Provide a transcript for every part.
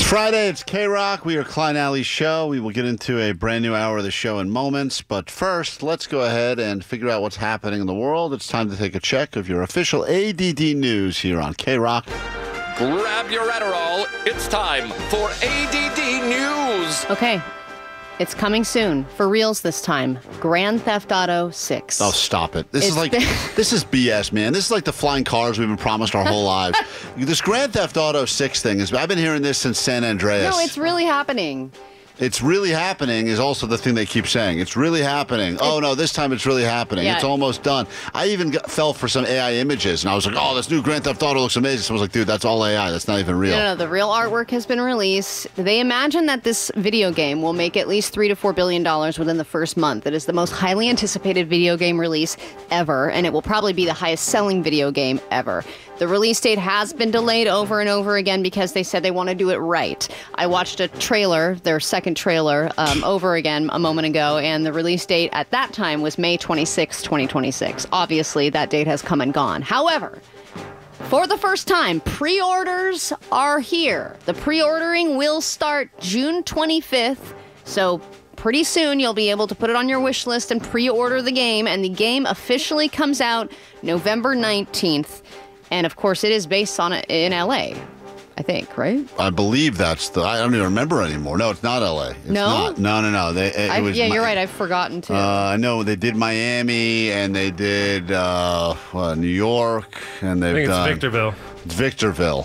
It's Friday. It's K-Rock. We are Klein Alley's show. We will get into a brand new hour of the show in moments. But first, let's go ahead and figure out what's happening in the world. It's time to take a check of your official ADD news here on K-Rock. Grab your Adderall. It's time for ADD News. Okay. It's coming soon. For reals this time. Grand Theft Auto 6. Oh, stop it. This is BS, man. This is like the flying cars we've been promised our whole lives. This Grand Theft Auto 6 thing, I've been hearing this since San Andreas. No, it's really happening. It's really happening is also the thing they keep saying. It's really happening. Oh, no, this time it's really happening. Yeah. It's almost done. I even fell for some AI images, and I was like, oh, this new Grand Theft Auto looks amazing. So I was like, dude, that's all AI. That's not even real. No, the real artwork has been released. They imagine that this video game will make at least $3 to $4 billion within the first month. It is the most highly anticipated video game release ever, and it will probably be the highest selling video game ever. The release date has been delayed over and over again because they said they want to do it right. I watched a trailer, their second trailer, over again a moment ago, and the release date at that time was May 26, 2026. Obviously, that date has come and gone. However, for the first time, pre-orders are here. The pre-ordering will start June 25th, so pretty soon you'll be able to put it on your wish list and pre-order the game, and the game officially comes out November 19th. And, of course, it is based on it in L.A., I think, right? I believe that's I don't even remember anymore. No, it's not L.A. It's no? Not. No. You're right. I've forgotten, too. I know they did Miami, and they did New York, and they've done... I think it's Victorville. Victorville.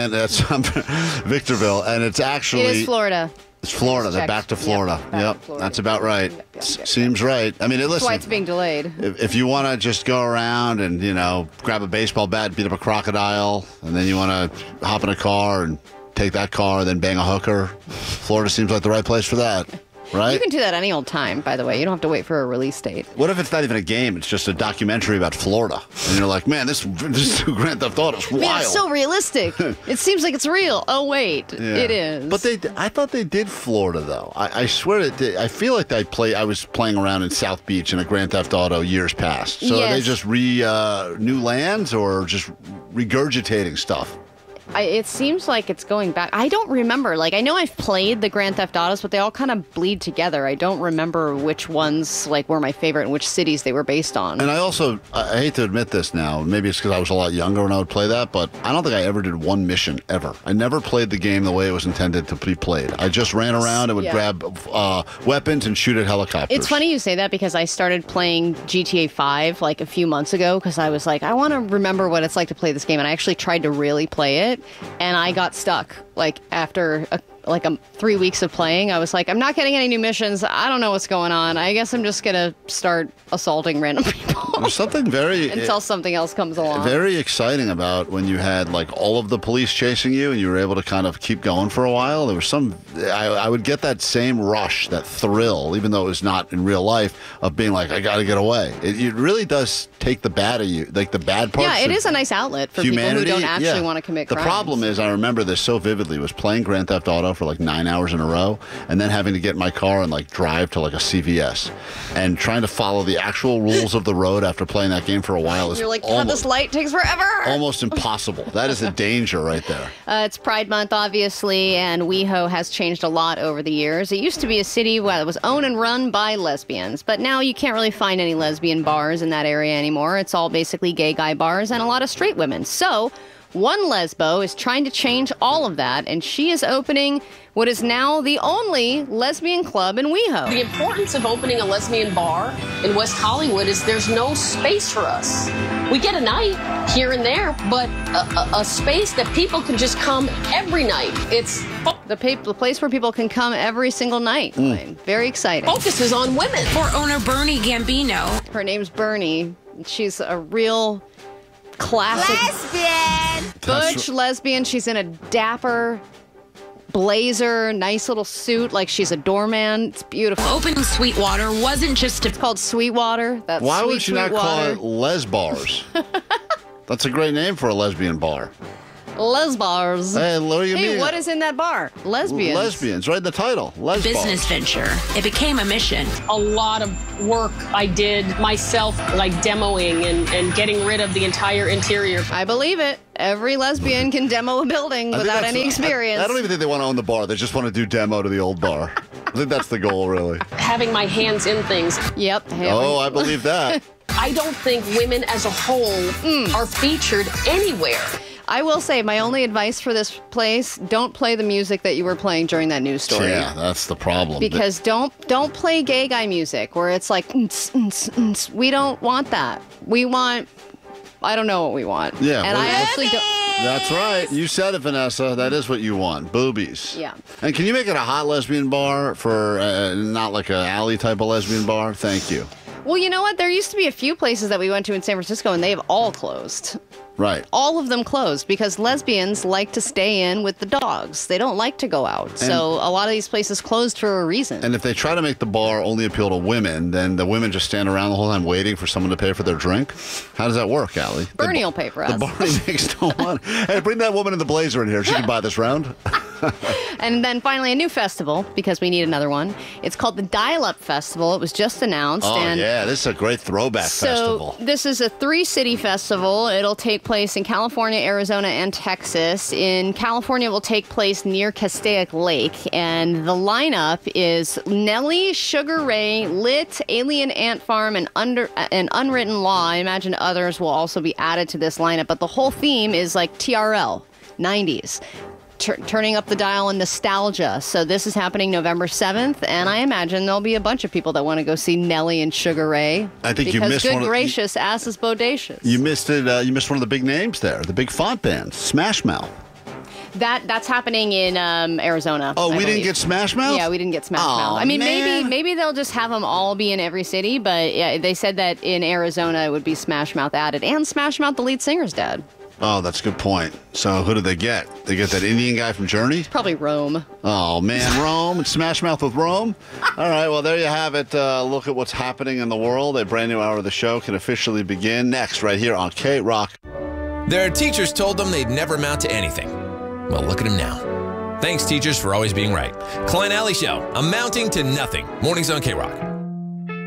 Victorville, and it's actually... It is Florida. It's Florida. They're back to Florida. Yep, that's about right. Yep. Seems right. I mean, listen. That's why it's being delayed. If you want to just go around and, grab a baseball bat, beat up a crocodile, and then you want to hop in a car and take that car, then bang a hooker, Florida seems like the right place for that. Right? You can do that any old time, by the way. You don't have to wait for a release date. What if it's not even a game? It's just a documentary about Florida. And you're like, man, this Grand Theft Auto is wild. Man, it's so realistic. It seems like it's real. Oh, wait. Yeah. It is. But I thought they did Florida, though. I swear it did. I feel like I was playing around in South Beach in a Grand Theft Auto years past. So yes. Are they just new lands or just regurgitating stuff? It seems like it's going back. I don't remember. I know I've played the Grand Theft Autos, but they all kind of bleed together. I don't remember which ones were my favorite and which cities they were based on. And I hate to admit this now. Maybe it's because I was a lot younger when I would play that, but I don't think I ever did one mission, ever. I never played the game the way it was intended to be played. I just ran around and would grab weapons and shoot at helicopters. It's funny you say that because I started playing GTA 5 a few months ago because I was like, I want to remember what it's like to play this game. And I actually tried to really play it. And I got stuck, after 3 weeks of playing. I was like, I'm not getting any new missions. I don't know what's going on. I guess I'm just going to start assaulting random people. There's something until something else comes along. Very exciting about when you had, all of the police chasing you and you were able to kind of keep going for a while. There was I would get that same rush, that thrill, even though it was not in real life, of being like, I got to get away. It really does take the bad of you, the bad parts. Yeah, it is a nice outlet for humanity. People who don't actually want to commit crimes. The problem is, I remember this so vividly, was playing Grand Theft Auto for 9 hours in a row, and then having to get in my car and drive to a CVS, and trying to follow the actual rules of the road after playing that game for a while is You're like, God, this light takes forever. Almost impossible. That is a danger right there. It's Pride Month, obviously, and WeHo has changed a lot over the years. It used to be a city that was owned and run by lesbians, but now you can't really find any lesbian bars in that area anymore. It's all basically gay guy bars and a lot of straight women. So one lesbo is trying to change all of that, and she is opening what is now the only lesbian club in WeHo. The importance of opening a lesbian bar in West Hollywood is there's no space for us. We get a night here and there, but a space that people can just come every night. It's the place where people can come every single night. Very exciting. Focuses on women. For owner Bernie Gambino. Her name's Bernie. She's a real classic lesbian. Butch lesbian. She's in a dapper blazer, nice little suit, like she's a doorman. It's beautiful. Opening Sweetwater wasn't just It's called Sweetwater. That's Why sweet, would you not call Sweetwater. it Les Bars? That's a great name for a lesbian bar. Les bars. Hey, what do you Hey, mean? what is in that bar? Lesbians. Lesbians, right in the title. Business venture. It became a mission. A lot of work I did myself, like demoing and getting rid of the entire interior. I believe it. Every lesbian can demo a building without any experience. I don't even think they want to own the bar. They just want to do demo to the old bar. I think that's the goal, really. Having my hands in things. Yep. Oh, I believe that. I don't think women as a whole are featured anywhere. I will say my only advice for this place: don't play the music that you were playing during that news story. Yeah, that's the problem. Because don't play gay guy music where it's like we don't want that. We want I don't know what we want. Yeah, and well, I actually don't. That's right. You said it, Vanessa. That is what you want. Boobies. Yeah. And can you make it a hot lesbian bar for not like an alley type of lesbian bar? Thank you. Well, you know what? There used to be a few places that we went to in San Francisco, and they've all closed. Right. All of them closed because lesbians like to stay in with the dogs. They don't like to go out. So a lot of these places closed for a reason. And if they try to make the bar only appeal to women, then the women just stand around the whole time waiting for someone to pay for their drink. How does that work, Allie? Bernie will pay for us. The Barney makes no money. Hey, bring that woman in the blazer in here. She can buy this round. And then finally a new festival, because we need another one. It's called the Dial Up Festival. It was just announced. Oh, yeah. This is a great throwback festival. This is a 3-city festival. It'll take place in California, Arizona, and Texas. In California, it will take place near Castaic Lake. And the lineup is Nelly, Sugar Ray, Lit, Alien Ant Farm, and Unwritten Law. I imagine others will also be added to this lineup. But the whole theme is like TRL, 90s. Turning up the dial in nostalgia. So this is happening November 7th, and I imagine there'll be a bunch of people that want to go see Nelly and Sugar Ray. I think you because missed good one. Gracious, ass is bodacious. You missed it. You missed one of the big names there. The big font bands, Smash Mouth. That's happening in Arizona. Oh, I we didn't believe. get Smash Mouth? Yeah, we didn't get Smash Aw, Mouth. I mean, man. maybe they'll just have them all be in every city, but yeah, they said that in Arizona it would be Smash Mouth added, and Smash Mouth, the lead singer's dead. Oh, that's a good point. So who did they get? They get that Indian guy from Journey? Probably Rome. Oh, man, Rome and Smash Mouth with Rome. All right, well, there you have it. Look at what's happening in the world. A brand new hour of the show can officially begin next right here on K-Rock. Their teachers told them they'd never amount to anything. Well, look at them now. Thanks, teachers, for always being right. Klein Alley Show, amounting to nothing. Mornings on K-Rock.